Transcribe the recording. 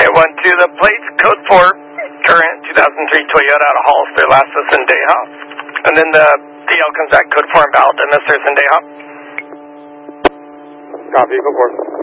Okay, 1-2, the plates, code 4, current 2003 Toyota out of Hollister, Lassus, and Deha. And then the DL comes back, code 4 invalid, and this is in Deha. Copy, code 4.